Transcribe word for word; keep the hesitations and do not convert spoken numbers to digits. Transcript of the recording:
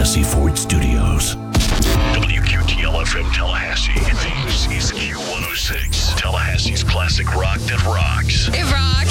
Tallahassee Ford Studios. W Q T L F M Tallahassee. This is Q one oh six, Tallahassee's classic rock that rocks. It rocks.